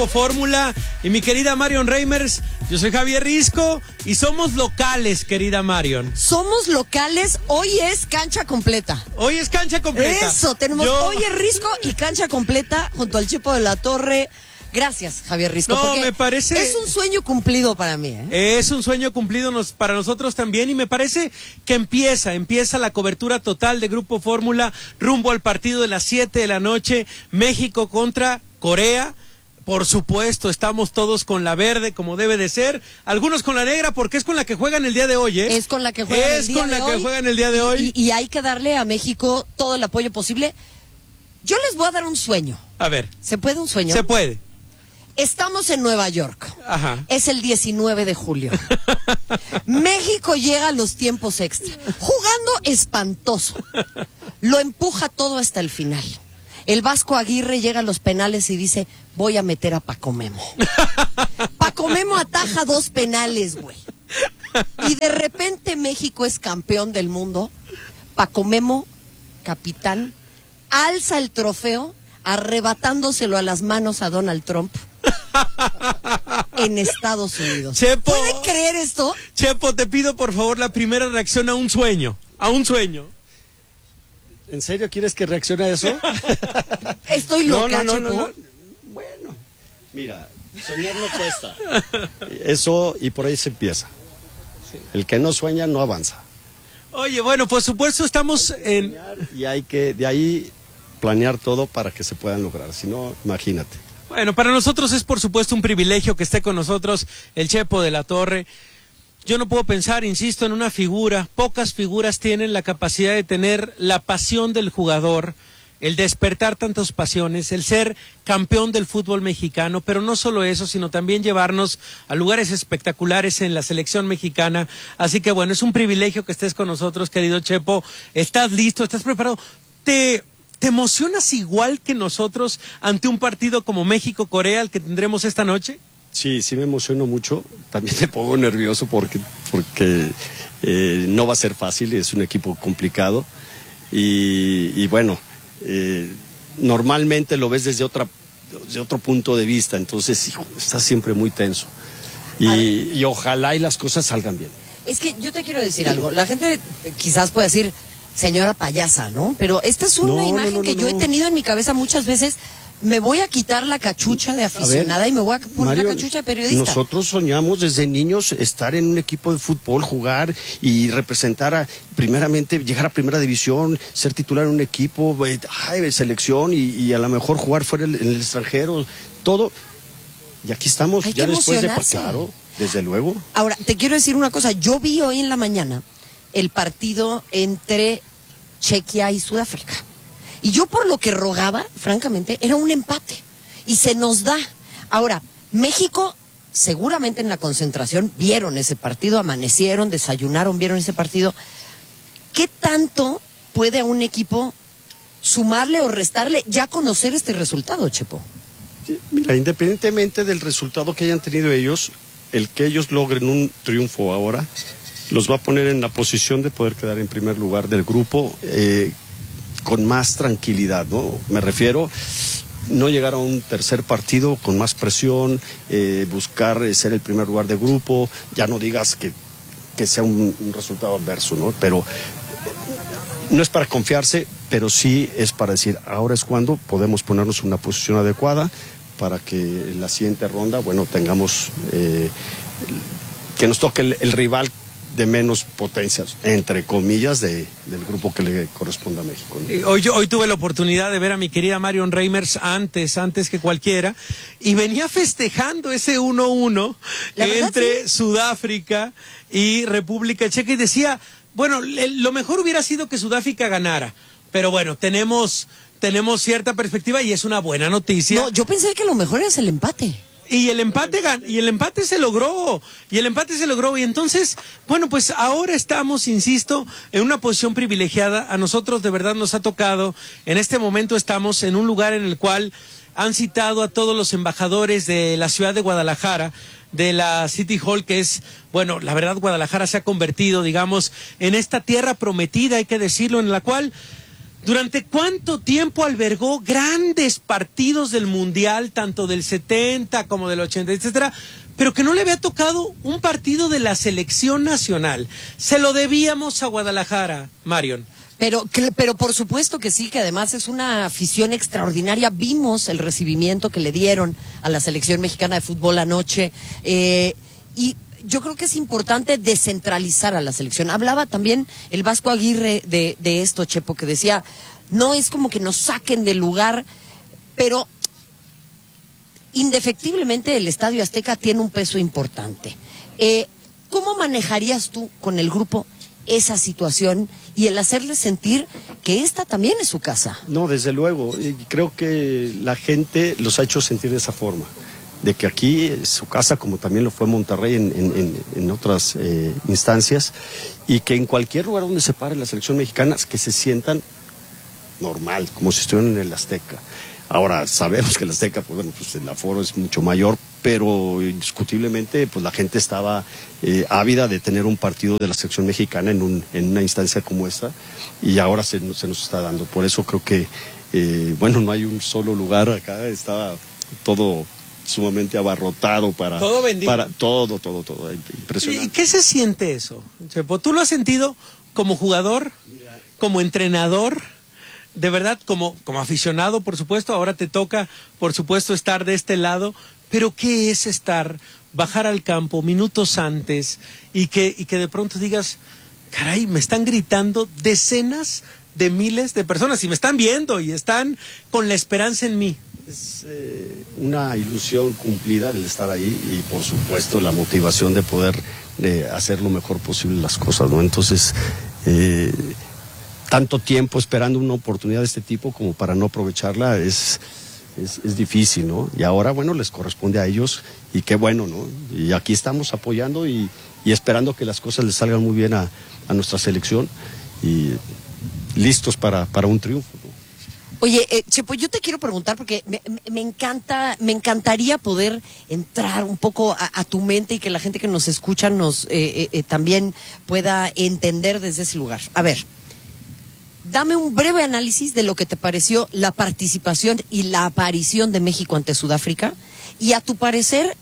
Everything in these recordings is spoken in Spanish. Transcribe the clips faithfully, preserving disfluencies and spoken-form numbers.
Fórmula y mi querida Marion Reimers, yo soy Javier Risco y somos locales, querida Marion. Somos locales, hoy es cancha completa. Hoy es cancha completa. Eso, tenemos yo... hoy es Risco y cancha completa junto al Chepo de la Torre. Gracias, Javier Risco. No, me parece... Es un sueño cumplido para mí, ¿eh? Es un sueño cumplido nos, para nosotros también y me parece que empieza, empieza la cobertura total de Grupo Fórmula rumbo al partido de las siete de la noche, México contra Corea. Por supuesto, estamos todos con la verde como debe de ser, algunos con la negra porque es con la que juegan el día de hoy, ¿eh? Es con la que juegan es el día con de la hoy. que juegan el día de hoy. Y, y hay que darle a México todo el apoyo posible. Yo les voy a dar un sueño. A ver. ¿Se puede un sueño? Se puede. Estamos en Nueva York. Ajá. Es el diecinueve de julio. México llega a los tiempos extra. Jugando espantoso. Lo empuja todo hasta el final. El Vasco Aguirre llega a los penales y dice, voy a meter a Paco Memo. Paco Memo ataja dos penales, güey. Y de repente México es campeón del mundo. Paco Memo, capitán, alza el trofeo arrebatándoselo a las manos a Donald Trump en Estados Unidos. Chepo, ¿puede creer esto? Chepo, te pido por favor la primera reacción a un sueño, a un sueño. ¿En serio quieres que reaccione a eso? Estoy loca, no, no, Chepo. no, no, no. Bueno, mira, soñar no cuesta. Eso, y por ahí se empieza. El que no sueña no avanza. Oye, bueno, por supuesto estamos en... Y hay que, de ahí, planear todo para que se puedan lograr. Si no, imagínate. Bueno, para nosotros es por supuesto un privilegio que esté con nosotros el Chepo de la Torre. Yo no puedo pensar, insisto, en una figura. Pocas figuras tienen la capacidad de tener la pasión del jugador, el despertar tantas pasiones, el ser campeón del fútbol mexicano, pero no solo eso, sino también llevarnos a lugares espectaculares en la selección mexicana. Así que bueno, es un privilegio que estés con nosotros, querido Chepo. ¿Estás listo? ¿Estás preparado? ¿Te, te emocionas igual que nosotros ante un partido como México-Corea, el que tendremos esta noche? Sí, sí me emociono mucho, también me pongo nervioso porque, porque eh, no va a ser fácil, es un equipo complicado y, y bueno, eh, normalmente lo ves desde, otra, desde otro punto de vista, entonces hijo, estás siempre muy tenso y, y ojalá y las cosas salgan bien. Es que yo te quiero decir algo, la gente quizás puede decir, señora payasa, ¿no? Pero esta es una no, imagen no, no, que no, yo no. he tenido en mi cabeza muchas veces. Me voy a quitar la cachucha de aficionada ver, y me voy a poner Mario, la cachucha de periodista. Nosotros soñamos desde niños estar en un equipo de fútbol, jugar y representar a, primeramente, llegar a primera división, ser titular en un equipo, ay, selección y, y a lo mejor jugar fuera en el extranjero, todo. Y aquí estamos, Hay ya que después de... emocionarse. Claro, desde luego. Ahora, te quiero decir una cosa, yo vi hoy en la mañana el partido entre Chequia y Sudáfrica. Y yo por lo que rogaba, francamente, era un empate. Y se nos da. Ahora, México, seguramente en la concentración, vieron ese partido, amanecieron, desayunaron, vieron ese partido. ¿Qué tanto puede a un equipo sumarle o restarle ya conocer este resultado, Chepo? Sí, mira, independientemente del resultado que hayan tenido ellos, el que ellos logren un triunfo ahora, los va a poner en la posición de poder quedar en primer lugar del grupo, eh, con más tranquilidad, ¿no? Me refiero, no llegar a un tercer partido con más presión, eh, buscar eh, ser el primer lugar de grupo, ya no digas que, que sea un, un resultado adverso, ¿no? Pero eh, no es para confiarse, pero sí es para decir, ahora es cuando podemos ponernos en una posición adecuada para que en la siguiente ronda, bueno, tengamos, eh, que nos toque el, el rival de menos potencias, entre comillas, de, del grupo que le corresponde a México, ¿no? Hoy, hoy tuve la oportunidad de ver a mi querida Marion Reimers antes, antes que cualquiera, y venía festejando ese uno uno entre sí. Sudáfrica y República Checa, y decía, bueno, lo mejor hubiera sido que Sudáfrica ganara, pero bueno, tenemos, tenemos cierta perspectiva y es una buena noticia. No, yo pensé que lo mejor es el empate. Y el empate y el empate se logró, y el empate se logró, y entonces, bueno, pues ahora estamos, insisto, en una posición privilegiada. A nosotros de verdad nos ha tocado, en este momento estamos en un lugar en el cual han citado a todos los embajadores de la ciudad de Guadalajara, de la City Hall, que es, bueno, la verdad Guadalajara se ha convertido, digamos, en esta tierra prometida, hay que decirlo, en la cual ¿Durante cuánto tiempo albergó grandes partidos del Mundial, tanto del setenta como del ochenta, etcétera, pero que no le había tocado un partido de la selección nacional? Se lo debíamos a Guadalajara, Marion. Pero, pero por supuesto que sí, que además es una afición extraordinaria. Vimos el recibimiento que le dieron a la selección mexicana de fútbol anoche, eh, y yo creo que es importante descentralizar a la selección. Hablaba también el Vasco Aguirre de, de esto, Chepo, que decía, no es como que nos saquen del lugar, pero indefectiblemente el Estadio Azteca tiene un peso importante. Eh, ¿Cómo manejarías tú con el grupo esa situación y el hacerles sentir que esta también es su casa? No, desde luego. Y creo que la gente los ha hecho sentir de esa forma, de que aquí es su casa, como también lo fue Monterrey en, en, en otras eh, instancias, y que en cualquier lugar donde se pare la selección mexicana, que se sientan normal, como si estuvieran en el Azteca. Ahora, sabemos que el Azteca, pues bueno, pues el aforo es mucho mayor, pero indiscutiblemente pues la gente estaba eh, ávida de tener un partido de la selección mexicana en, un, en una instancia como esta, y ahora se, se nos está dando. Por eso creo que, eh, bueno, no hay un solo lugar acá, estaba todo sumamente abarrotado para todo vendido, para todo, todo, todo, impresionante. ¿Y qué se siente eso, Chepo? ¿Tú lo has sentido como jugador, como entrenador? De verdad, como, como aficionado, por supuesto, ahora te toca, por supuesto, estar de este lado, pero ¿qué es estar, bajar al campo minutos antes y que, y que de pronto digas, caray, me están gritando decenas de miles de personas y me están viendo y están con la esperanza en mí? Es eh, una ilusión cumplida el estar ahí y, por supuesto, la motivación de poder eh, hacer lo mejor posible las cosas, ¿no? Entonces, eh, tanto tiempo esperando una oportunidad de este tipo como para no aprovecharla es, es, es difícil, ¿no? Y ahora, bueno, les corresponde a ellos y qué bueno, ¿no? Y aquí estamos apoyando y, y esperando que las cosas les salgan muy bien a, a nuestra selección y listos para, para un triunfo, ¿no? Oye, eh, Chepo, yo te quiero preguntar porque me, me encanta, me encantaría poder entrar un poco a, a tu mente y que la gente que nos escucha nos eh, eh, también pueda entender desde ese lugar. A ver, dame un breve análisis de lo que te pareció la participación y la aparición de México ante Sudáfrica, y a tu parecer,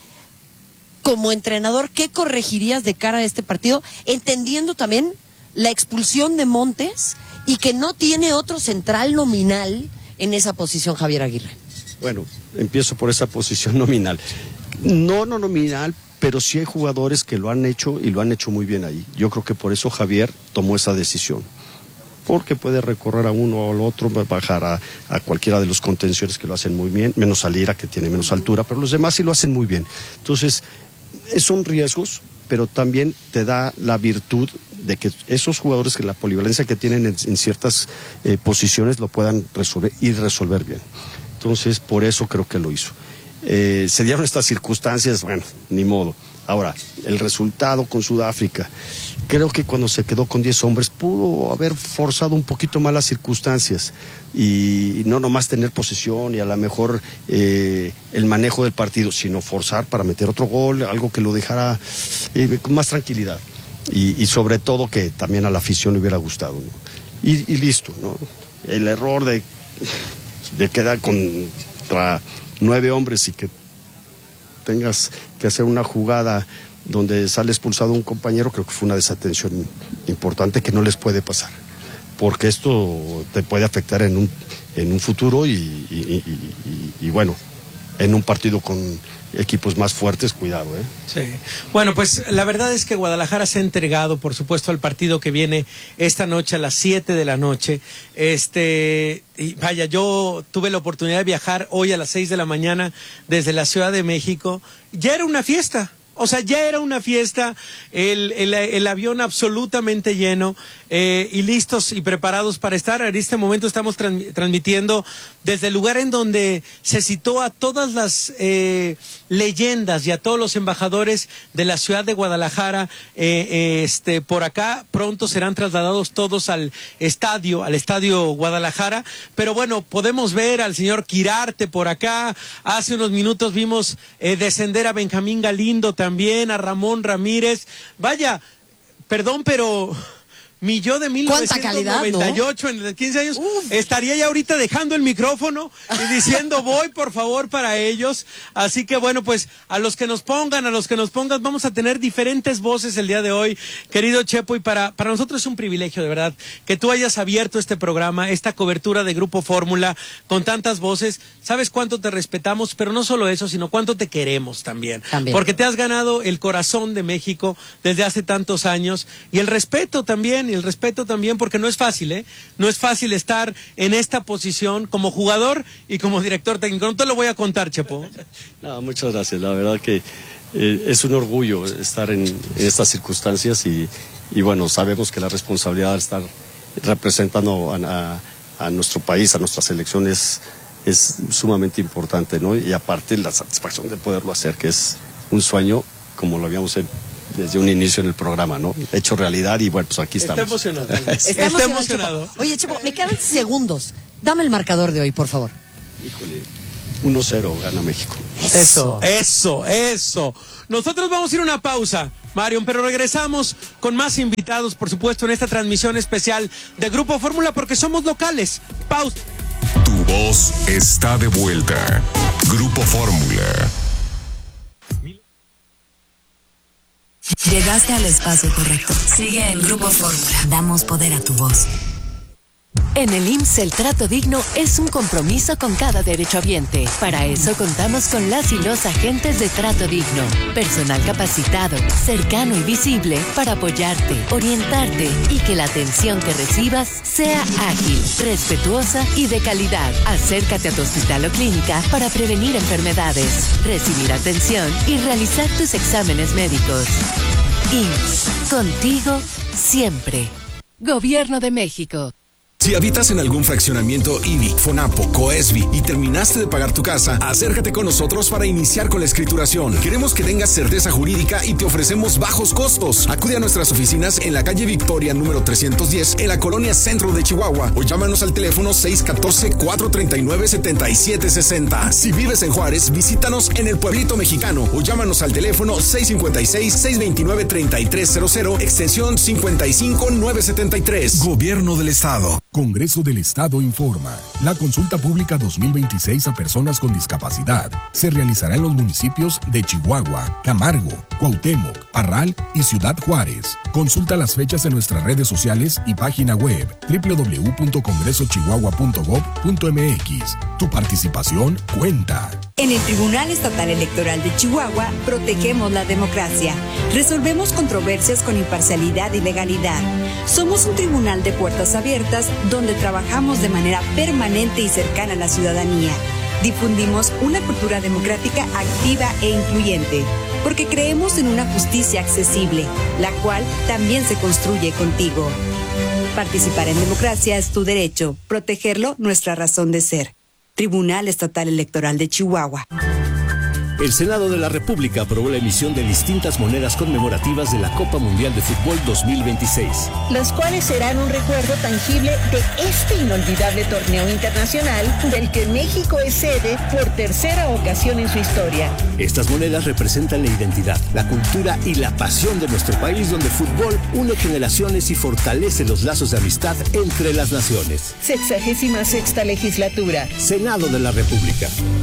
como entrenador, ¿qué corregirías de cara a este partido, entendiendo también la expulsión de Montes y que no tiene otro central nominal en esa posición, Javier Aguirre? Bueno, empiezo por esa posición nominal. No, no nominal, pero sí hay jugadores que lo han hecho y lo han hecho muy bien ahí. Yo creo que por eso Javier tomó esa decisión, porque puede recorrer a uno o al otro, bajar a, a cualquiera de los contenciones que lo hacen muy bien, menos a Lira, que tiene menos altura, pero los demás sí lo hacen muy bien. Entonces, son riesgos, pero también te da la virtud de que esos jugadores, que la polivalencia que tienen en, en ciertas eh, posiciones, lo puedan resolver y resolver bien. Entonces, por eso creo que lo hizo. Eh, se dieron estas circunstancias, bueno, ni modo. Ahora, el resultado con Sudáfrica, creo que cuando se quedó con diez hombres pudo haber forzado un poquito más las circunstancias y no nomás tener posesión y a lo mejor eh, el manejo del partido, sino forzar para meter otro gol, algo que lo dejara eh, con más tranquilidad y, y sobre todo que también a la afición le hubiera gustado, ¿no? Y, y listo, ¿no? El error de, de quedar contra nueve hombres y que tengas que hacer una jugada donde sale expulsado un compañero, creo que fue una desatención importante que no les puede pasar, porque esto te puede afectar en un, en un futuro y, y, y, y, y bueno, en un partido con equipos más fuertes, cuidado, ¿eh? Sí. Bueno, pues la verdad es que Guadalajara se ha entregado, por supuesto, al partido que viene esta noche a las siete de la noche. Este, y vaya, yo tuve la oportunidad de viajar hoy a las seis de la mañana desde la Ciudad de México. Ya era una fiesta. O sea, ya era una fiesta, el, el, el avión absolutamente lleno eh, y listos y preparados para estar. En este momento estamos trans, transmitiendo desde el lugar en donde se citó a todas las eh, leyendas y a todos los embajadores de la ciudad de Guadalajara. Eh, eh, este, por acá pronto serán trasladados todos al estadio, al estadio Guadalajara. Pero bueno, podemos ver al señor Quirarte por acá. Hace unos minutos vimos eh, descender a Benjamín Galindo también. También a Ramón Ramírez. Vaya, perdón, pero Mi yo de mil novecientos noventa y ocho, ¿no? En quince años, Uf. estaría ya ahorita dejando el micrófono y diciendo voy por favor para ellos. Así que bueno, pues a los que nos pongan, a los que nos pongan, vamos a tener diferentes voces el día de hoy, querido Chepo, y para, para nosotros es un privilegio de verdad que tú hayas abierto este programa, esta cobertura de Grupo Fórmula con tantas voces. Sabes cuánto te respetamos, pero no solo eso, sino cuánto te queremos también. también. Porque te has ganado el corazón de México desde hace tantos años y el respeto también. Y el respeto también, porque no es fácil, ¿eh? No es fácil estar en esta posición como jugador y como director técnico. No te lo voy a contar, Chepo. No, muchas gracias. La verdad que eh, es un orgullo estar en, en estas circunstancias y, y bueno, sabemos que la responsabilidad de estar representando a, a, a nuestro país, a nuestras selecciones, es sumamente importante, ¿no? Y aparte la satisfacción de poderlo hacer, que es un sueño, como lo habíamos hecho desde un inicio en el programa, ¿no? Hecho realidad y bueno, pues aquí estamos. Está emocionado. Está, Está emocionado. emocionado. Chepo. Oye, Chepo, me quedan segundos. Dame el marcador de hoy, por favor. Híjole, uno cero gana México. Eso, eso, eso. Nosotros vamos a ir a una pausa, Marion, pero regresamos con más invitados, por supuesto, en esta transmisión especial de Grupo Fórmula, porque somos locales. Pausa. Tu voz está de vuelta. Grupo Fórmula. Llegaste al espacio correcto. Sigue en Grupo Fórmula. Damos poder a tu voz. En el I M S S el trato digno es un compromiso con cada derechohabiente. Para eso contamos con las y los agentes de trato digno. Personal capacitado, cercano y visible para apoyarte, orientarte y que la atención que recibas sea ágil, respetuosa y de calidad. Acércate a tu hospital o clínica para prevenir enfermedades, recibir atención y realizar tus exámenes médicos. I M S S, contigo siempre. Gobierno de México. Si habitas en algún fraccionamiento I B I, FONAPO, COESBI y terminaste de pagar tu casa, acércate con nosotros para iniciar con la escrituración. Queremos que tengas certeza jurídica y te ofrecemos bajos costos. Acude a nuestras oficinas en la calle Victoria número trescientos diez en la colonia Centro de Chihuahua o llámanos al teléfono seis uno cuatro, cuatro tres nueve, siete siete seis cero. Si vives en Juárez, visítanos en el Pueblito Mexicano o llámanos al teléfono seis cinco seis, seis dos nueve, tres tres cero cero, extensión cincuenta y cinco nueve setenta y tres. Gobierno del Estado. Congreso del Estado informa. La consulta pública dos mil veintiséis a personas con discapacidad se realizará en los municipios de Chihuahua, Camargo, Cuauhtémoc, Parral y Ciudad Juárez. Consulta las fechas en nuestras redes sociales y página web doble u doble u doble u punto congreso chihuahua punto gob punto m x. Tu participación cuenta. En el Tribunal Estatal Electoral de Chihuahua protegemos la democracia. Resolvemos controversias con imparcialidad y legalidad. Somos un tribunal de puertas abiertas donde trabajamos de manera permanente y cercana a la ciudadanía. Difundimos una cultura democrática activa e incluyente, porque creemos en una justicia accesible, la cual también se construye contigo. Participar en democracia es tu derecho, protegerlo nuestra razón de ser. Tribunal Estatal Electoral de Chihuahua. El Senado de la República aprobó la emisión de distintas monedas conmemorativas de la Copa Mundial de Fútbol dos mil veintiséis. Las cuales serán un recuerdo tangible de este inolvidable torneo internacional del que México es sede por tercera ocasión en su historia. Estas monedas representan la identidad, la cultura y la pasión de nuestro país, donde el fútbol une generaciones y fortalece los lazos de amistad entre las naciones. Sexagésima sexta legislatura. Senado de la República.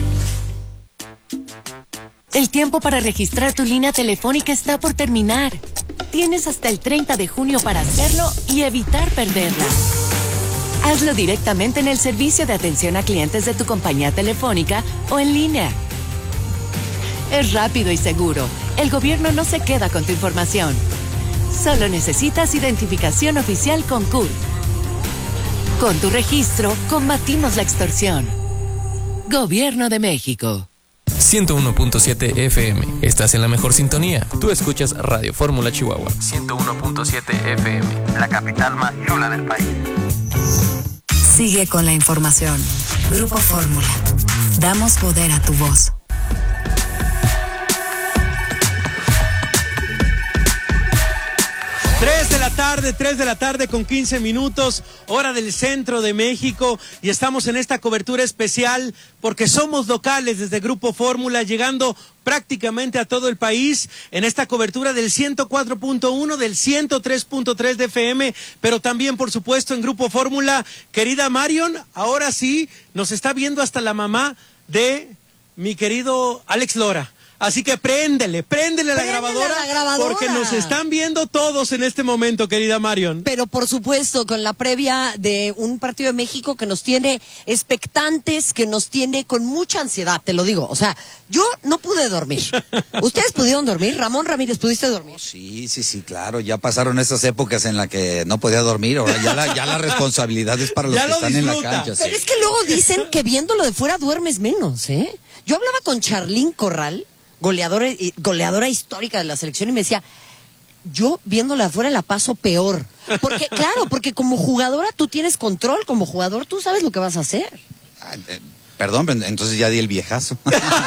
El tiempo para registrar tu línea telefónica está por terminar. Tienes hasta el treinta de junio para hacerlo y evitar perderla. Hazlo directamente en el servicio de atención a clientes de tu compañía telefónica o en línea. Es rápido y seguro. El gobierno no se queda con tu información. Solo necesitas identificación oficial con C U R. Con tu registro, combatimos la extorsión. Gobierno de México. ciento uno punto siete F M. Estás en la mejor sintonía. Tú escuchas Radio Fórmula Chihuahua. ciento uno punto siete F M. La capital más chula del país. Sigue con la información. Grupo Fórmula. Damos poder a tu voz. Tres de la tarde. tarde, tres de la tarde con quince minutos, hora del centro de México, y estamos en esta cobertura especial porque somos locales desde Grupo Fórmula, llegando prácticamente a todo el país en esta cobertura del ciento cuatro punto uno, del ciento tres punto tres de F M, pero también, por supuesto, en Grupo Fórmula. Querida Marion, ahora sí, nos está viendo hasta la mamá de mi querido Alex Lora. Así que préndele, préndele la grabadora, la grabadora, porque nos están viendo todos en este momento, querida Marion. Pero por supuesto, con la previa de un partido de México que nos tiene expectantes, que nos tiene con mucha ansiedad, te lo digo. O sea, yo no pude dormir. ¿Ustedes pudieron dormir? Ramón Ramírez, ¿pudiste dormir? Sí, sí, sí, claro. Ya pasaron esas épocas en las que no podía dormir. Ahora ya la, ya la responsabilidad es para los que están disfruta. en la cancha. Pero sí. es que luego dicen que viéndolo de fuera duermes menos, ¿eh? Yo hablaba con Charlín Corral, goleadora, goleadora histórica de la selección, y me decía, yo viéndola afuera la paso peor. Porque, claro, porque como jugadora tú tienes control, como jugador tú sabes lo que vas a hacer. Ah, eh, perdón, entonces ya di el viejazo.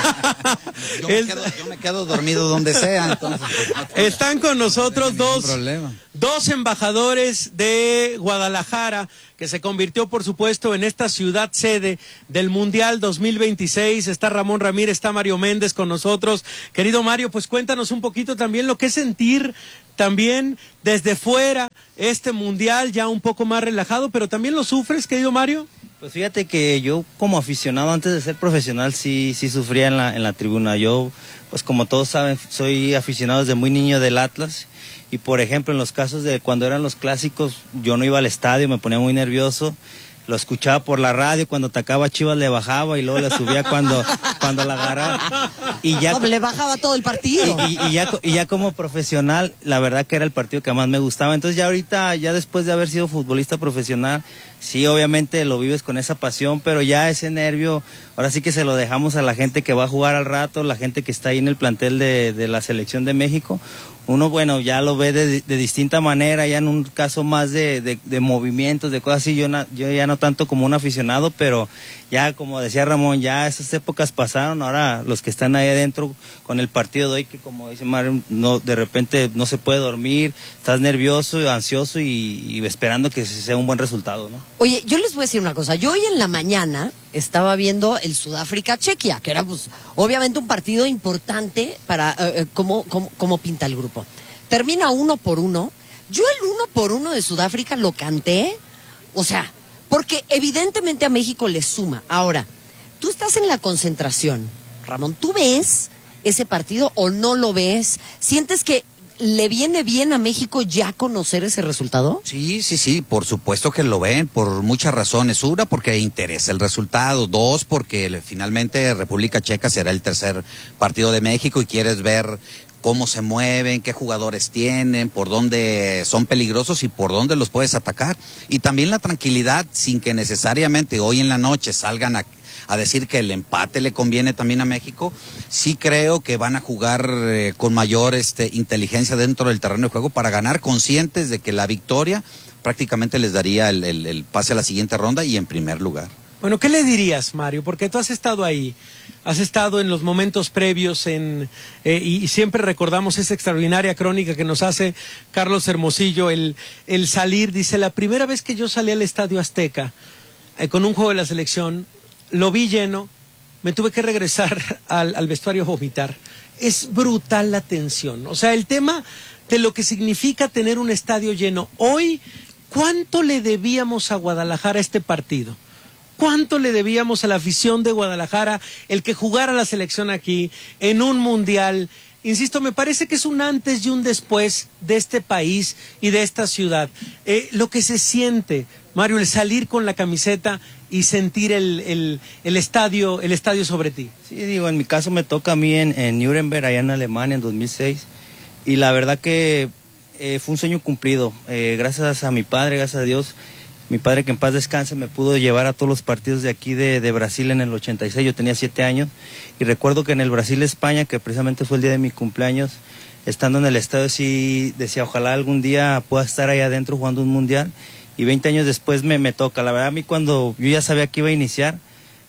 yo, me quedo, yo me quedo dormido donde sea. Entonces, no Están con nosotros no dos, problema. dos embajadores de Guadalajara, que se convirtió, por supuesto, en esta ciudad sede del Mundial dos mil veintiséis. Está Ramón Ramírez, está Mario Méndez con nosotros. Querido Mario, pues cuéntanos un poquito también lo que es sentir también desde fuera este Mundial, ya un poco más relajado, pero también lo sufres, querido Mario. Pues fíjate que yo como aficionado antes de ser profesional sí, sí sufría en la, en la tribuna. Yo, pues como todos saben, soy aficionado desde muy niño del Atlas. Y por ejemplo, en los casos de cuando eran los clásicos, yo no iba al estadio, me ponía muy nervioso. Lo escuchaba por la radio, cuando atacaba a Chivas le bajaba y luego le subía cuando, cuando la agarraba. Y ya, no, le bajaba todo el partido. Y, y, y, ya, y ya como profesional, la verdad que era el partido que más me gustaba. Entonces ya ahorita, ya después de haber sido futbolista profesional, sí, obviamente lo vives con esa pasión, pero ya ese nervio, ahora sí que se lo dejamos a la gente que va a jugar al rato, la gente que está ahí en el plantel de, de la selección de México. Uno, bueno, ya lo ve de, de distinta manera, ya en un caso más de, de, de movimientos, de cosas así, yo, na, yo ya no tanto como un aficionado, pero ya como decía Ramón, ya esas épocas pasaron, ahora los que están ahí adentro con el partido de hoy, que como dice Mario, no, de repente no se puede dormir, estás nervioso, ansioso y, y esperando que sea un buen resultado, ¿no? Oye, yo les voy a decir una cosa, yo hoy en la mañana estaba viendo el Sudáfrica-Chequia, que era pues obviamente un partido importante para uh, cómo, cómo, cómo pinta el grupo. Termina uno por uno. Yo el uno por uno de Sudáfrica lo canté, o sea, porque evidentemente a México le suma. Ahora, tú estás en la concentración, Ramón, ¿tú ves ese partido o no lo ves? ¿Sientes que le viene bien a México ya conocer ese resultado? Sí, sí, sí, por supuesto que lo ven, por muchas razones. Una, porque interesa el resultado. Dos, porque finalmente República Checa será el tercer partido de México y quieres ver cómo se mueven, qué jugadores tienen, por dónde son peligrosos y por dónde los puedes atacar. Y también la tranquilidad, sin que necesariamente hoy en la noche salgan a a decir que el empate le conviene también a México. Sí creo que van a jugar eh, con mayor este, inteligencia dentro del terreno de juego para ganar, conscientes de que la victoria prácticamente les daría el, el, el pase a la siguiente ronda y en primer lugar. Bueno, ¿qué le dirías, Mario? Porque tú has estado ahí, has estado en los momentos previos en, eh, y, y siempre recordamos esa extraordinaria crónica que nos hace Carlos Hermosillo, el, el salir, dice, la primera vez que yo salí al Estadio Azteca eh, con un juego de la selección, lo vi lleno, me tuve que regresar al, al vestuario a vomitar. Es brutal la tensión. O sea, el tema de lo que significa tener un estadio lleno. Hoy, ¿cuánto le debíamos a Guadalajara este partido? ¿Cuánto le debíamos a la afición de Guadalajara el que jugara la selección aquí en un mundial? Insisto, me parece que es un antes y un después de este país y de esta ciudad. Eh, lo que se siente, Mario, el salir con la camiseta y sentir el, el, el estadio el estadio sobre ti. Sí, digo, en mi caso me toca a mí en, en Nuremberg, allá en Alemania, en dos mil seis, y la verdad que eh, fue un sueño cumplido. Eh, gracias a mi padre, gracias a Dios, mi padre que en paz descanse me pudo llevar a todos los partidos de aquí de, de Brasil en el ochenta y seis, yo tenía siete años, y recuerdo que en el Brasil-España, que precisamente fue el día de mi cumpleaños, estando en el estadio sí decía, ojalá algún día pueda estar ahí adentro jugando un mundial, y veinte años después me, me toca. La verdad, a mí cuando yo ya sabía que iba a iniciar,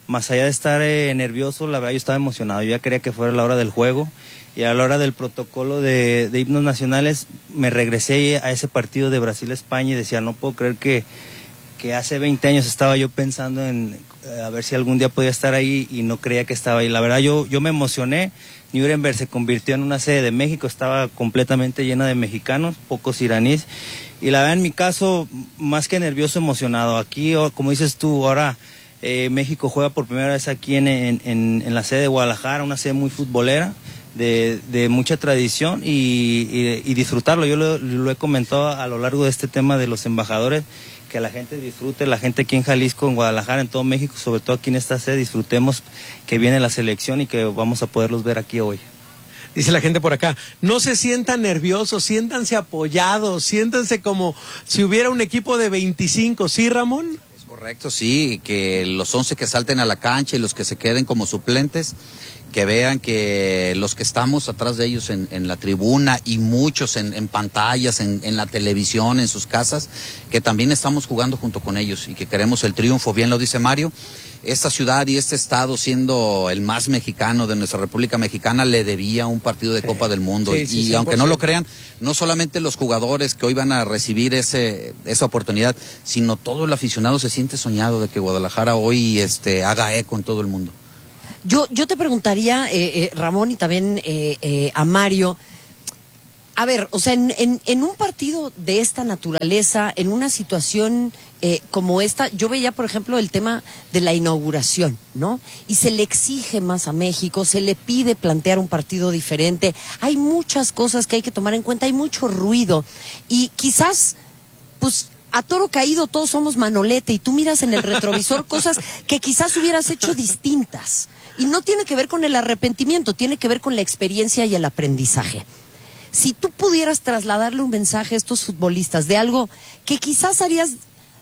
más allá de estar eh, nervioso, la verdad yo estaba emocionado, yo ya quería que fuera la hora del juego, y a la hora del protocolo de, de himnos nacionales me regresé a ese partido de Brasil-España y decía, no puedo creer que, que hace veinte años estaba yo pensando en eh, a ver si algún día podía estar ahí y no creía que estaba ahí. La verdad yo, yo me emocioné. Nuremberg se convirtió en una sede de México, estaba completamente llena de mexicanos, pocos iraníes, y la verdad en mi caso, más que nervioso, emocionado. Aquí, como dices tú, ahora eh, México juega por primera vez aquí en, en, en la sede de Guadalajara, una sede muy futbolera, de, de mucha tradición, y, y, y disfrutarlo. Yo lo, lo he comentado a lo largo de este tema de los embajadores, que la gente disfrute, la gente aquí en Jalisco, en Guadalajara, en todo México, sobre todo aquí en esta sede, disfrutemos que viene la selección y que vamos a poderlos ver aquí hoy. Dice la gente por acá, no se sientan nerviosos, siéntanse apoyados, siéntanse como si hubiera un equipo de veinticinco, ¿sí, Ramón? Es correcto, sí, que los once que salten a la cancha y los que se queden como suplentes, que vean que los que estamos atrás de ellos en, en la tribuna y muchos en, en pantallas, en, en la televisión, en sus casas, que también estamos jugando junto con ellos y que queremos el triunfo. Bien lo dice Mario, esta ciudad y este estado, siendo el más mexicano de nuestra República Mexicana, le debía un partido de sí. Copa del Mundo. Sí, sí, y aunque no lo crean, no solamente los jugadores que hoy van a recibir ese, esa oportunidad, sino todo el aficionado se siente soñado de que Guadalajara hoy este, haga eco en todo el mundo. Yo, yo te preguntaría, eh, eh, Ramón, y también eh, eh, a Mario, a ver, o sea, en, en, en un partido de esta naturaleza, en una situación eh, como esta, yo veía, por ejemplo, el tema de la inauguración, ¿no? Y se le exige más a México, se le pide plantear un partido diferente, hay muchas cosas que hay que tomar en cuenta, hay mucho ruido, y quizás, pues, a toro caído todos somos manolete, y tú miras en el retrovisor cosas que quizás hubieras hecho distintas. Y no tiene que ver con el arrepentimiento, tiene que ver con la experiencia y el aprendizaje. Si tú pudieras trasladarle un mensaje a estos futbolistas de algo que quizás harías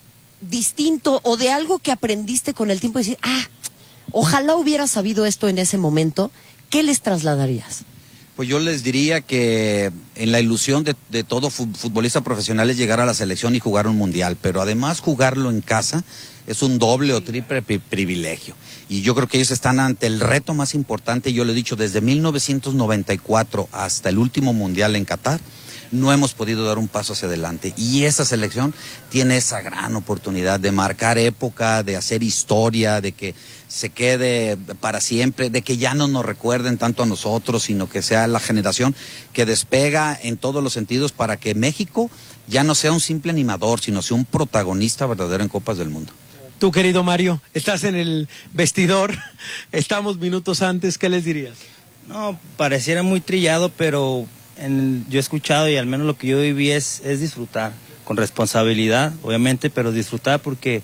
distinto o de algo que aprendiste con el tiempo y decir, ah, ojalá hubiera sabido esto en ese momento, ¿qué les trasladarías? Pues yo les diría que en la ilusión de, de todo futbolista profesional es llegar a la selección y jugar un mundial, pero además jugarlo en casa es un doble o triple pri privilegio. Y yo creo que ellos están ante el reto más importante, yo lo he dicho, desde mil novecientos noventa y cuatro hasta el último mundial en Qatar, no hemos podido dar un paso hacia adelante. Y esa selección tiene esa gran oportunidad de marcar época, de hacer historia, de que se quede para siempre, de que ya no nos recuerden tanto a nosotros, sino que sea la generación que despega en todos los sentidos para que México ya no sea un simple animador, sino sea un protagonista verdadero en Copas del Mundo. Tú, querido Mario, estás en el vestidor, estamos minutos antes, ¿qué les dirías? No, pareciera muy trillado, pero en, yo he escuchado y al menos lo que yo viví es, es disfrutar, con responsabilidad, obviamente, pero disfrutar porque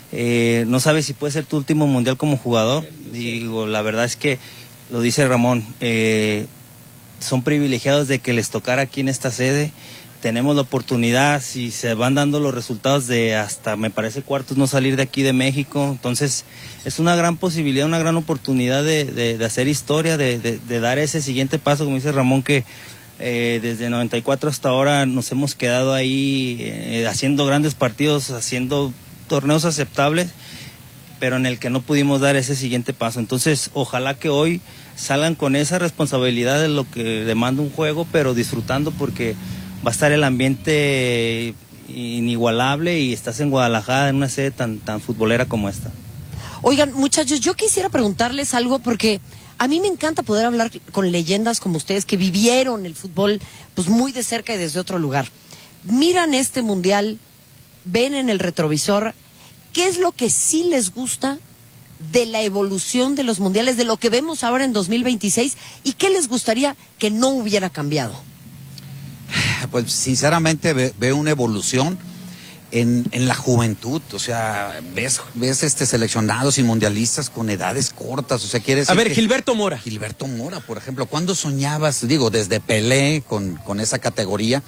eh, no sabes si puede ser tu último mundial como jugador. Digo, la verdad es que, lo dice Ramón, eh, son privilegiados de que les tocara aquí en esta sede. Tenemos la oportunidad, si se van dando los resultados de hasta, me parece, cuartos, no salir de aquí de México. Entonces, es una gran posibilidad, una gran oportunidad de, de, de hacer historia, de, de, de dar ese siguiente paso, como dice Ramón, que eh, desde noventa y cuatro hasta ahora nos hemos quedado ahí eh, haciendo grandes partidos, haciendo torneos aceptables, pero en el que no pudimos dar ese siguiente paso. Entonces, ojalá que hoy salgan con esa responsabilidad de lo que demanda un juego, pero disfrutando porque va a estar el ambiente inigualable y estás en Guadalajara en una sede tan, tan futbolera como esta. Oigan, muchachos, yo quisiera preguntarles algo porque a mí me encanta poder hablar con leyendas como ustedes que vivieron el fútbol pues muy de cerca y desde otro lugar. Miran este mundial, ven en el retrovisor, ¿qué es lo que sí les gusta de la evolución de los mundiales, de lo que vemos ahora en dos mil veintiséis y qué les gustaría que no hubiera cambiado? Pues sinceramente veo ve una evolución en, en la juventud, o sea, ves, ves este seleccionados y mundialistas con edades cortas, o sea, quieres... A ver, Gilberto Mora. Gilberto Mora, por ejemplo, ¿cuándo soñabas, digo, desde Pelé con, con esa categoría,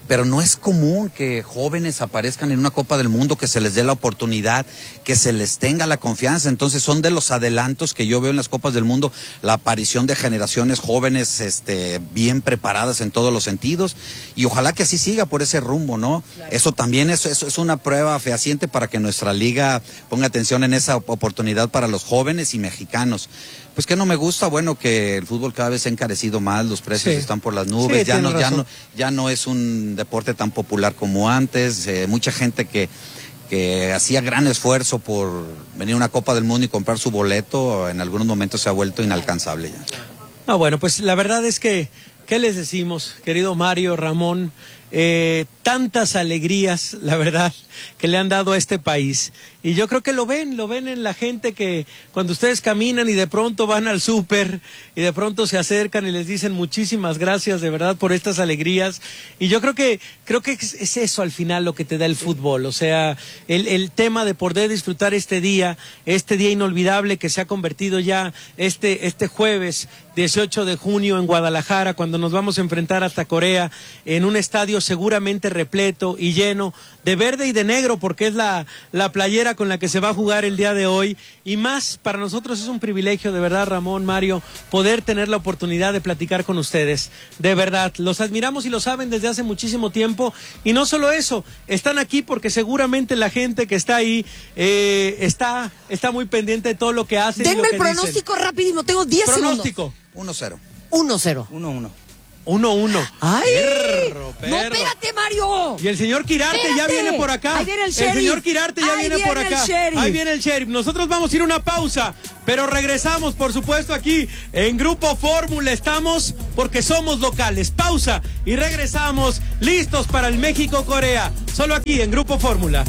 pero no es común que jóvenes aparezcan en una Copa del Mundo, que se les dé la oportunidad, que se les tenga la confianza. Entonces son de los adelantos que yo veo en las Copas del Mundo, la aparición de generaciones jóvenes este, bien preparadas en todos los sentidos, y ojalá que así siga por ese rumbo, ¿no? Claro. Eso también es, eso es una prueba fehaciente para que nuestra liga ponga atención en esa oportunidad para los jóvenes y mexicanos. Pues que no me gusta, bueno, que el fútbol cada vez se ha encarecido más, los precios sí. están por las nubes, sí, ya, no, ya, no, ya no es un deporte tan popular como antes, eh, mucha gente que, que hacía gran esfuerzo por venir a una Copa del Mundo y comprar su boleto, en algunos momentos se ha vuelto inalcanzable ya. Ah, bueno, pues la verdad es que, ¿qué les decimos, querido Mario, Ramón? Eh, tantas alegrías, la verdad, que le han dado a este país. Y yo creo que lo ven, lo ven en la gente que cuando ustedes caminan y de pronto van al súper y de pronto se acercan y les dicen muchísimas gracias de verdad por estas alegrías. Y yo creo que creo que es, es eso al final lo que te da el fútbol. O sea, el, el tema de poder disfrutar este día, este día inolvidable que se ha convertido ya este, este jueves dieciocho de junio en Guadalajara, cuando nos vamos a enfrentar hasta Corea en un estadio seguramente repleto y lleno de verde y de negro, porque es la, la playera con la que se va a jugar el día de hoy. Y más, para nosotros es un privilegio, de verdad, Ramón, Mario, poder tener la oportunidad de platicar con ustedes. De verdad, los admiramos y lo saben desde hace muchísimo tiempo. Y no solo eso, están aquí porque seguramente la gente que está ahí eh, está, está muy pendiente de todo lo que hacen. Denme y lo que el pronóstico dicen. Rapidísimo, tengo diez pronóstico. segundos. uno cero. uno cero. uno uno. uno uno. ¡Ay! Perro, perro. ¡No, espérate, Mario! Y el señor Quirarte ¡Espérate! ya viene por acá. Ahí viene el El sheriff. señor Quirarte ya Ahí viene, viene por acá. el sheriff. Ahí viene el sheriff. Nosotros vamos a ir a una pausa, pero regresamos, por supuesto, aquí en Grupo Fórmula. Estamos porque somos locales. Pausa y regresamos listos para el México-Corea. Solo aquí en Grupo Fórmula.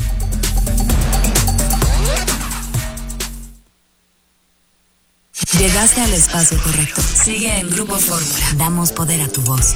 Llegaste al espacio correcto. Sigue en Grupo Fórmula. Damos poder a tu voz.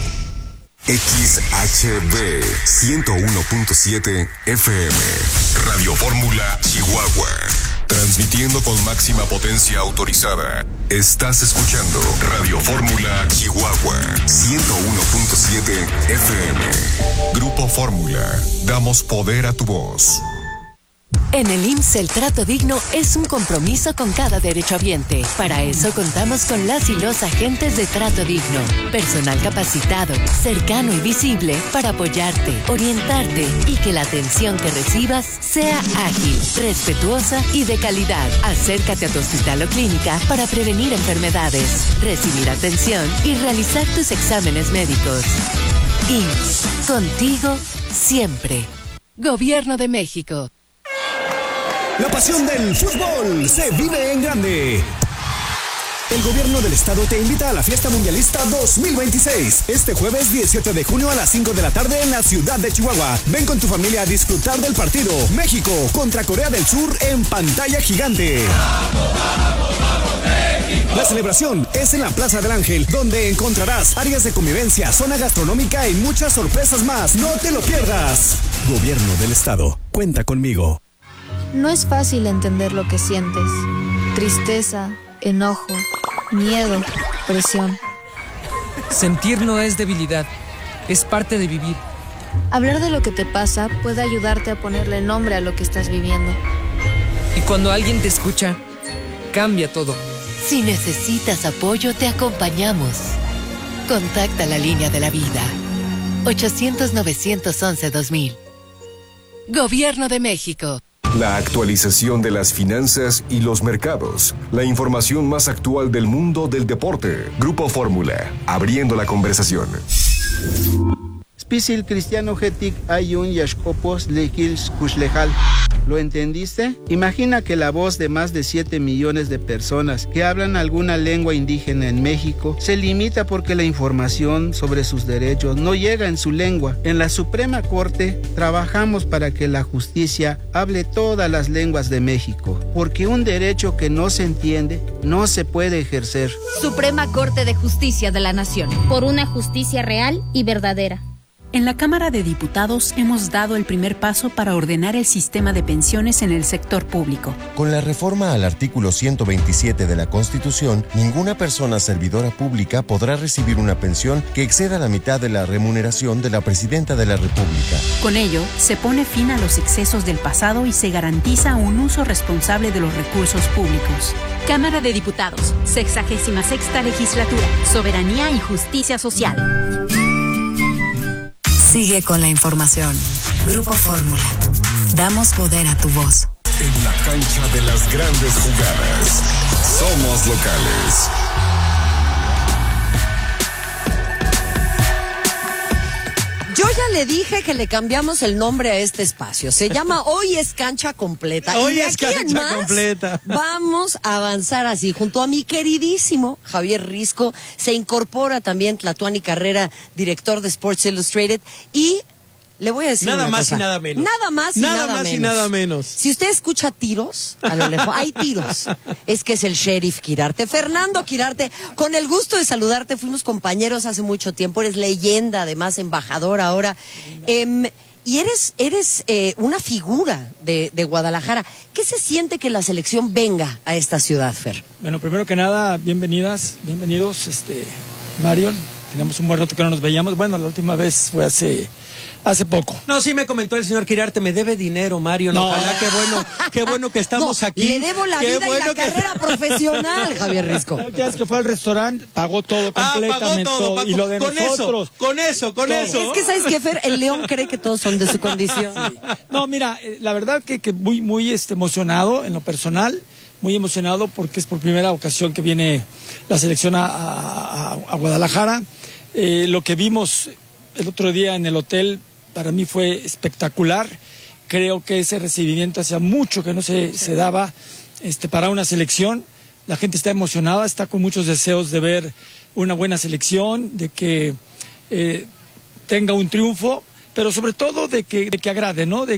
X H B ciento uno punto siete F M. Radio Fórmula Chihuahua. Transmitiendo con máxima potencia autorizada. Estás escuchando Radio Fórmula Chihuahua ciento uno punto siete F M. Grupo Fórmula. Damos poder a tu voz. En el I M S S el trato digno es un compromiso con cada derechohabiente. Para eso contamos con las y los agentes de trato digno. Personal capacitado, cercano y visible para apoyarte, orientarte y que la atención que recibas sea ágil, respetuosa y de calidad. Acércate a tu hospital o clínica para prevenir enfermedades, recibir atención y realizar tus exámenes médicos. I M S S, contigo siempre. Gobierno de México. La pasión del fútbol se vive en grande. El gobierno del estado te invita a la Fiesta Mundialista dos mil veintiséis. Este jueves dieciocho de junio a las cinco de la tarde en la ciudad de Chihuahua. Ven con tu familia a disfrutar del partido México contra Corea del Sur en pantalla gigante. ¡Vamos, vamos, vamos, México! La celebración es en la Plaza del Ángel, donde encontrarás áreas de convivencia, zona gastronómica y muchas sorpresas más. ¡No te lo pierdas! Gobierno del estado. Cuenta conmigo. No es fácil entender lo que sientes. Tristeza, enojo, miedo, presión. Sentir no es debilidad, es parte de vivir. Hablar de lo que te pasa puede ayudarte a ponerle nombre a lo que estás viviendo. Y cuando alguien te escucha, cambia todo. Si necesitas apoyo, te acompañamos. Contacta la línea de la vida. ochocientos, novecientos once, dos mil. Gobierno de México. La actualización de las finanzas y los mercados. La información más actual del mundo del deporte. Grupo Fórmula. Abriendo la conversación. Spisil Cristiano Getik Ayun Yashkopos Lekils Kushlejal. ¿Lo entendiste? Imagina que la voz de más de siete millones de personas que hablan alguna lengua indígena en México se limita porque la información sobre sus derechos no llega en su lengua. En la Suprema Corte trabajamos para que la justicia hable todas las lenguas de México, porque un derecho que no se entiende no se puede ejercer. Suprema Corte de Justicia de la Nación. Por una justicia real y verdadera. En la Cámara de Diputados hemos dado el primer paso para ordenar el sistema de pensiones en el sector público. Con la reforma al artículo ciento veintisiete de la Constitución, ninguna persona servidora pública podrá recibir una pensión que exceda la mitad de la remuneración de la Presidenta de la República. Con ello, se pone fin a los excesos del pasado y se garantiza un uso responsable de los recursos públicos. Cámara de Diputados, sexagésima sexta legislatura, Soberanía y Justicia Social. Sigue con la información. Grupo Fórmula. Damos poder a tu voz. En la cancha de las grandes jugadas, somos locales. Yo ya le dije que le cambiamos el nombre a este espacio. Se llama Hoy es Cancha Completa. Hoy y de es aquí en Cancha más, Completa. Vamos a avanzar así. Junto a mi queridísimo Javier Risco, se incorpora también Tlatuani Carrera, director de Sports Illustrated. Y le voy a decir Nada una más cosa. y nada menos. Nada más y Nada nada, más menos. y nada menos. Si usted escucha tiros, a lo lejos, hay tiros. Es que es el sheriff Quirarte. Fernando Quirarte, con el gusto de saludarte. Fuimos compañeros hace mucho tiempo. Eres leyenda, además, embajador ahora. Eh, y eres, eres eh, una figura de, de Guadalajara. ¿Qué se siente que la selección venga a esta ciudad, Fer? Bueno, primero que nada, bienvenidas, bienvenidos, este, Marion. Tenemos un buen rato que no nos veíamos. Bueno, la última vez fue hace... Hace poco. No, sí me comentó el señor Quirarte, me debe dinero, Mario. No. Ojalá, qué bueno, qué bueno que estamos No, aquí. le debo la Qué vida bueno y la que... carrera profesional, Javier Risco. Ya es que fue al restaurante, pagó todo Ah, completamente. pagó todo, pagó. Y lo de con nosotros. eso, con eso, con todo. eso. Es que, ¿sabes qué, Fer? El León cree que todos son de su condición. Sí. No, mira, eh, la verdad que, que muy, muy este, emocionado en lo personal, muy emocionado porque es por primera ocasión que viene la selección a, a, a Guadalajara. Eh, lo que vimos el otro día en el hotel para mí fue espectacular. Creo que ese recibimiento hacía mucho que no se, se daba este, para una selección. La gente está emocionada, está con muchos deseos de ver una buena selección, de que eh, tenga un triunfo, pero sobre todo de que, de que agrade, ¿no? De